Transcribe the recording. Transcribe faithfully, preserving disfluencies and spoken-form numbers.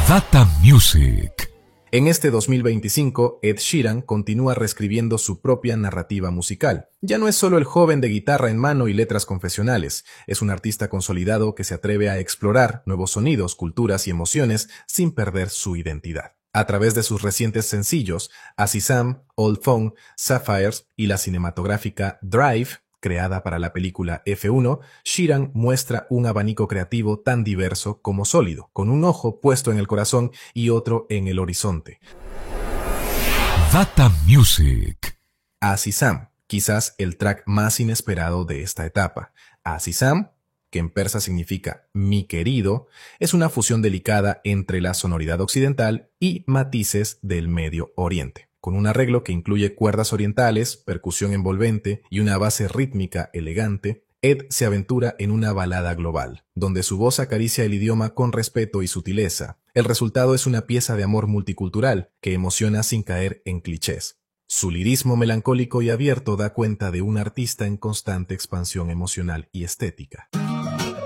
Data Music. En este dos mil veinticinco, Ed Sheeran continúa reescribiendo su propia narrativa musical. Ya no es solo el joven de guitarra en mano y letras confesionales, es un artista consolidado que se atreve a explorar nuevos sonidos, culturas y emociones sin perder su identidad. A través de sus recientes sencillos, Azizam, Old Phone, Sapphires y la cinematográfica Drive, creada para la película F uno, Sheeran muestra un abanico creativo tan diverso como sólido, con un ojo puesto en el corazón y otro en el horizonte. Data Music. Azizam, quizás el track más inesperado de esta etapa. Azizam, que en persa significa mi querido, es una fusión delicada entre la sonoridad occidental y matices del Medio Oriente. Con un arreglo que incluye cuerdas orientales, percusión envolvente y una base rítmica elegante, Ed se aventura en una balada global, donde su voz acaricia el idioma con respeto y sutileza. El resultado es una pieza de amor multicultural que emociona sin caer en clichés. Su lirismo melancólico y abierto da cuenta de un artista en constante expansión emocional y estética.